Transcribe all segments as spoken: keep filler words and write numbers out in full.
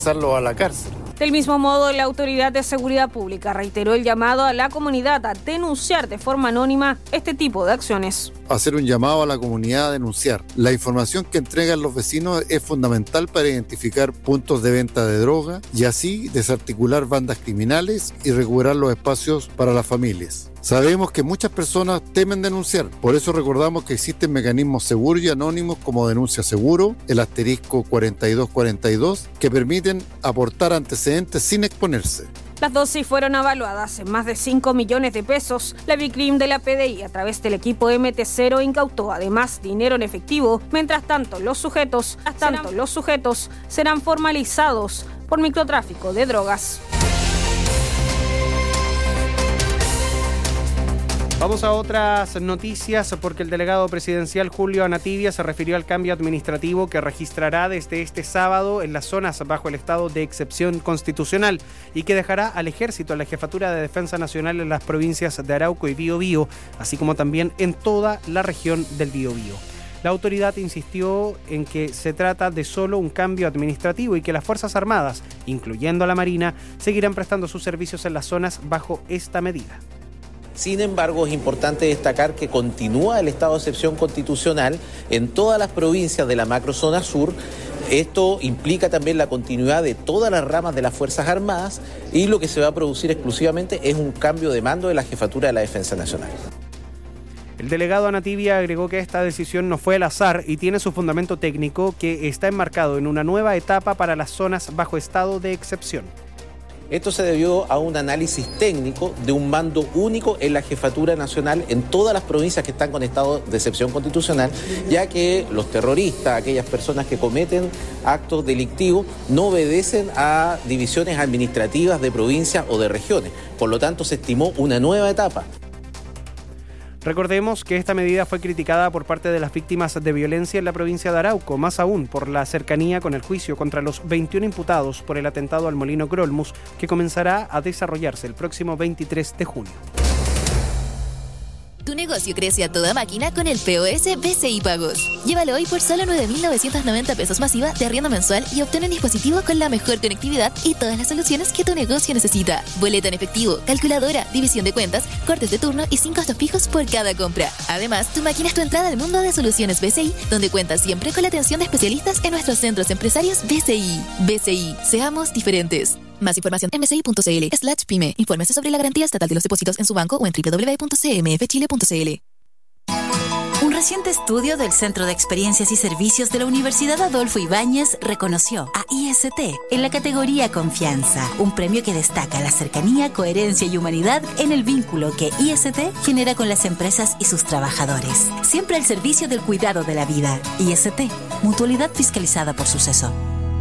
pasarlo a la cárcel. Del mismo modo, la Autoridad de Seguridad Pública reiteró el llamado a la comunidad a denunciar de forma anónima este tipo de acciones. Hacer un llamado a la comunidad a denunciar. La información que entregan los vecinos es fundamental para identificar puntos de venta de droga y así desarticular bandas criminales y recuperar los espacios para las familias. Sabemos que muchas personas temen denunciar, por eso recordamos que existen mecanismos seguros y anónimos como Denuncia Seguro, el asterisco cuarenta y dos cuarenta y dos, que permiten aportar antecedentes sin exponerse. Las dosis fueron evaluadas en más de cinco millones de pesos. La Vicrim de la P D I, a través del equipo M T cero, incautó además dinero en efectivo. Mientras tanto, los sujetos, tanto serán... los sujetos serán formalizados por microtráfico de drogas. Vamos a otras noticias porque el delegado presidencial Julio Anativia se refirió al cambio administrativo que registrará desde este sábado en las zonas bajo el estado de excepción constitucional y que dejará al Ejército en la Jefatura de Defensa Nacional en las provincias de Arauco y Biobío, así como también en toda la región del Biobío. La autoridad insistió en que se trata de solo un cambio administrativo y que las Fuerzas Armadas, incluyendo a la Marina, seguirán prestando sus servicios en las zonas bajo esta medida. Sin embargo, es importante destacar que continúa el estado de excepción constitucional en todas las provincias de la macrozona sur. Esto implica también la continuidad de todas las ramas de las Fuerzas Armadas y lo que se va a producir exclusivamente es un cambio de mando de la Jefatura de la Defensa Nacional. El delegado Anativia agregó que esta decisión no fue al azar y tiene su fundamento técnico que está enmarcado en una nueva etapa para las zonas bajo estado de excepción. Esto se debió a un análisis técnico de un mando único en la Jefatura Nacional en todas las provincias que están con estado de excepción constitucional, ya que los terroristas, aquellas personas que cometen actos delictivos, no obedecen a divisiones administrativas de provincias o de regiones. Por lo tanto, se estimó una nueva etapa. Recordemos que esta medida fue criticada por parte de las víctimas de violencia en la provincia de Arauco, más aún por la cercanía con el juicio contra los veintiún imputados por el atentado al Molino Grolmus, que comenzará a desarrollarse el próximo veintitrés de junio. Tu negocio crece a toda máquina con el P O S B C I Pagos. Llévalo hoy por solo nueve mil novecientos noventa pesos masiva de arriendo mensual y obtén un dispositivo con la mejor conectividad y todas las soluciones que tu negocio necesita. Boleta en efectivo, calculadora, división de cuentas, cortes de turno y sin costos fijos por cada compra. Además, tu máquina es tu entrada al mundo de soluciones B C I, donde cuentas siempre con la atención de especialistas en nuestros centros empresarios B C I. B C I, seamos diferentes. Más información en bci.cl slash pyme. Infórmese sobre la garantía estatal de los depósitos en su banco o en doble u doble u doble u punto c m f chile punto c l. Un reciente estudio del Centro de Experiencias y Servicios de la Universidad Adolfo Ibáñez reconoció a I S T en la categoría Confianza, un premio que destaca la cercanía, coherencia y humanidad en el vínculo que I S T genera con las empresas y sus trabajadores. Siempre al servicio del cuidado de la vida. I S T, mutualidad fiscalizada por Suceso.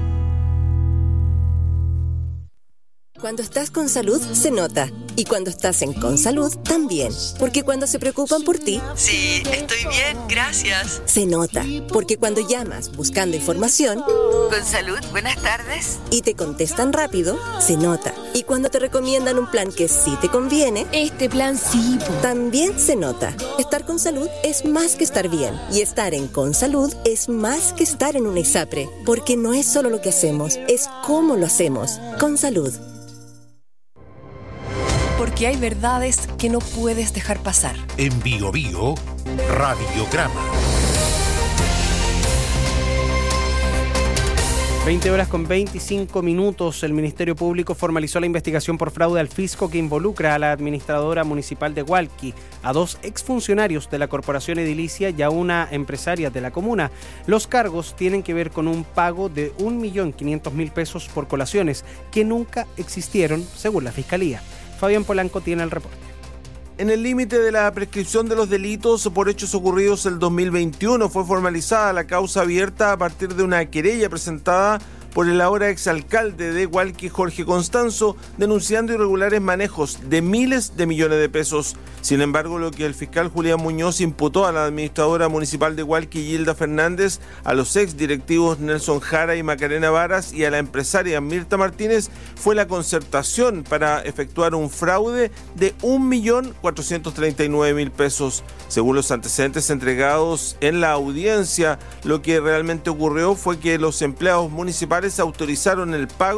Cuando estás con salud, se nota. Y cuando estás en Consalud, también. Porque cuando se preocupan por ti... Sí, estoy bien, gracias. Se nota. Porque cuando llamas buscando información... Consalud, buenas tardes. Y te contestan rápido, se nota. Y cuando te recomiendan un plan que sí te conviene... Este plan sí. También se nota. Estar con salud es más que estar bien. Y estar en Consalud es más que estar en una ISAPRE. Porque no es solo lo que hacemos, es cómo lo hacemos. Consalud. Porque hay verdades que no puedes dejar pasar. En Bio Bio, Radiograma. veinte horas con veinticinco minutos. El Ministerio Público formalizó la investigación por fraude al fisco que involucra a la administradora municipal de Hualqui, a dos exfuncionarios de la Corporación Edilicia y a una empresaria de la comuna. Los cargos tienen que ver con un pago de un millón quinientos mil pesos por colaciones que nunca existieron, según la Fiscalía. Fabián Polanco tiene el reporte. En el límite de la prescripción de los delitos por hechos ocurridos el dos mil veintiuno fue formalizada la causa abierta a partir de una querella presentada por el ahora exalcalde de Hualqui, Jorge Constanzo, denunciando irregulares manejos de miles de millones de pesos. Sin embargo, lo que el fiscal Julián Muñoz imputó a la administradora municipal de Hualqui, Gilda Fernández, a los ex directivos Nelson Jara y Macarena Varas y a la empresaria Mirta Martínez fue la concertación para efectuar un fraude de un millón cuatrocientos treinta y nueve mil pesos. Según los antecedentes entregados en la audiencia, lo que realmente ocurrió fue que los empleados municipales municipales autorizaron el pago